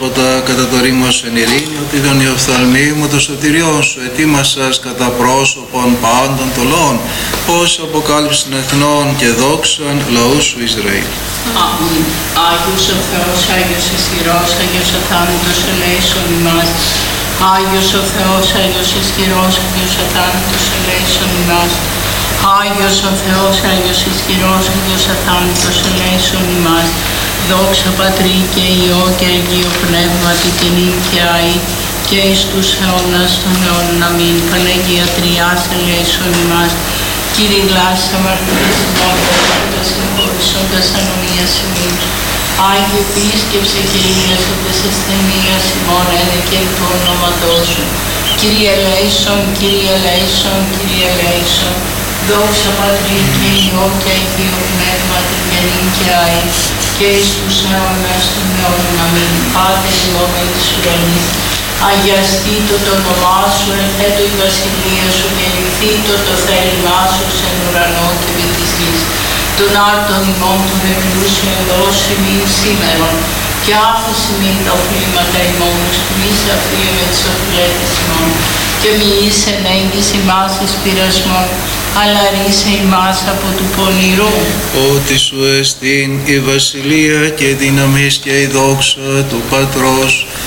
Δέσποτα, κατά το ρήμα σου εν ειρήνη, ότι τον ιοφθαλμίου το σωτηριόν σου ετοίμασας κατά πρόσωπον πάντων των λαών, ως αποκάλυψη των εθνών και δόξαν λαού σου Ισραήλ. Αμήν. Άγιος ο Θεός, Άγιος ισχυρός, Άγιος ο θάνατος ελέησον ημάς. Άγιος ο Θεός, Άγιος ισχυρός, Άγιος ο θάνατος ελέησον ημάς. Άγιος ο Θεός, Άγιος ισχυρός, Άγιος ο θάνατος ελέησον ημάς. Δόξα Πατρί και Υιό και Αγίο Πνεύματι και νυν και αεί και εις τους αιώνας των αιώνων. Αμήν. Παναγία Τριάς ελέησον ημάς. Κύριε γλάσσα αμαρτίας ημών, τα συγχωρήσοντας ανομίας ημών. Άγιε επίσκεψε και ήλιασοντες ασθενείας ημών, ένε και του ονόματός σου. Κύριε ελέησον, Κύριε ελέησον, Κύριε ελέησον. Δόξα Πατρί και Υιό και Αγίο Πνεύματι και νυν και αεί και εις τους αιώνας των αιώνων. Αμήν. Πάτερ ημών εν της ουρανής, αγιαστήτω το όνομά σου, ελθέτω η βασιλεία σου και ελθήτω το θέλημά σου εν ουρανό και επί της γης. Τον άρτον ημών των εκπλούσιων δώσει μην σήμερον και άφηση μην τα οφείλματα ημών, ως τιμής αφρία με τις οφειλέτες ημών. Και μη είσαι ενέγγις ημάς εις πειρασμόν, αλλά ρίσε ημάς από του πονηρού. Ότι σου εστίν η βασιλεία και η δύναμις και η δόξα του Πατρός